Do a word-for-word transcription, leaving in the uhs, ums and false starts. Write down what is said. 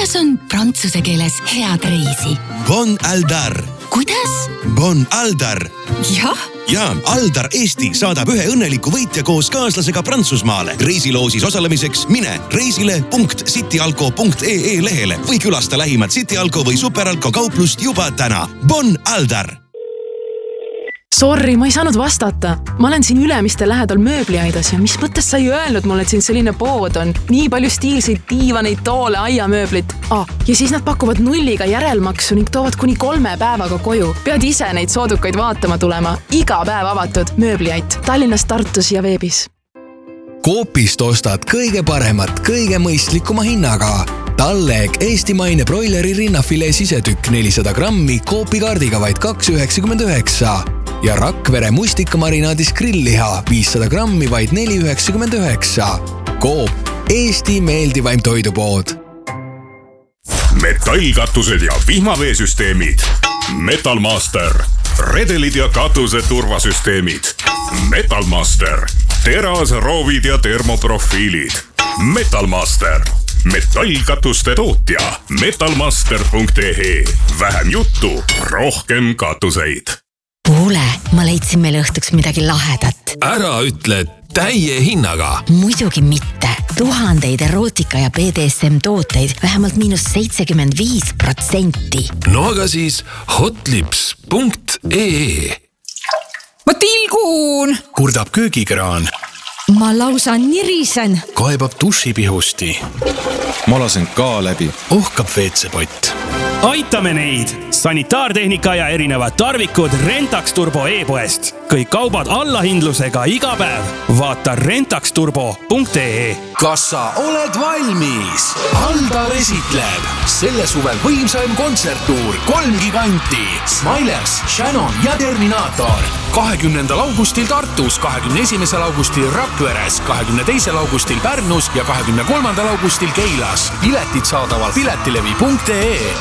kuidas on prantsuse keeles head reisi? Bon Aldar. Kuidas? Bon Aldar. Jah? Ja, Aldar Eesti saadab ühe õnneliku võitja koos kaaslasega Prantsusmaale. Reisiloosis osalemiseks mine reisile punkt cityalko punkt ee lehele või külasta lähimat Cityalko või Superalko kauplust juba täna. Bon Aldar! Sorry, ma ei saanud vastata. Ma olen siin Ülemiste lähedal mööbliaidas ja mis mõttes sa ei öelnud mulle, et siin selline pood on? Nii palju stiilseid diivaneid, toole, aiamööblit. Ah, ja siis nad pakuvad nulliga järelmaksu ning toovad kuni kolme päevaga koju. Pead ise neid soodukaid vaatama tulema. Iga päev avatud mööbliait. Tallinnas, Tartus ja veebis. Coopist ostad kõige paremat, kõige mõistlikuma hinnaga. Talleg eestimaine broileri rinnafilee sisetükk nelisada grammi Coopi kaardiga vaid kaks üheksakümmend üheksa ja Rakvere mustikamarinaadis grillliha viissada grammi vaid neli üheksakümmend üheksa. Coop, Eesti meeldivaim toidupood. Metallkatused ja vihmaveesüsteemid. Metalmaster. Redelid ja katuse turvasüsteemid. Metalmaster. Teras, roovid ja termoprofiilid. Metalmaster. Metallkatuste tootja. metalmaster punkt ee. Vähem juttu, rohkem katuseid. Kuule, ma leidsin meile õhtuks midagi lahedat. Ära ütle täie hinnaga. Muidugi mitte. Tuhandeid erootika ja B D S M tooteid vähemalt miinus seitsekümmend viis protsenti. No aga siis hotlips punkt ee. Ma tilgun! Kurdab köögikraan. Ma lausa nirisen. Kaebab dušipihusti. Ma lasen ka läbi. Uhkab veetsepott. Aitame neid! Sanitaartehnika ja erinevad tarvikud Rentax Turbo e-poest. Kõik kaubad allahindlusega iga päev. Vaata rentax turbo punkt ee. Kas sa oled valmis? Aldar esitleb selle suvel võimsaim kontserttuur kolm giganti. Smilers, Shannon ja Terminator. kahekümnendal augustil Tartus, kahekümne esimesel augustil Rakveres, kahekümne teisel augustil Pärnus ja kahekümne kolmandal augustil Keilas. Piletid saadaval piletilevi punkt ee.